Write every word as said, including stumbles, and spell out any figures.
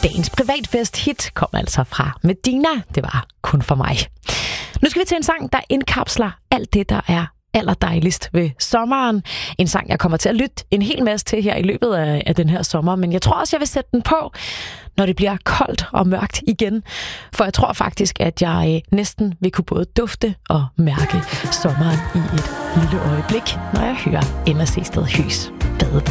dagens privatfest hit kom altså fra Medina. Det var Kun for mig. Nu skal vi til en sang, der indkapsler alt det, der er allerdejligst ved sommeren. En sang, jeg kommer til at lytte en hel masse til her i løbet af, af den her sommer, men jeg tror også, jeg vil sætte den på, når det bliver koldt og mørkt igen. For jeg tror faktisk, at jeg næsten vil kunne både dufte og mærke sommeren i et lille øjeblik, når jeg hører Emma Seested Hys Badebro.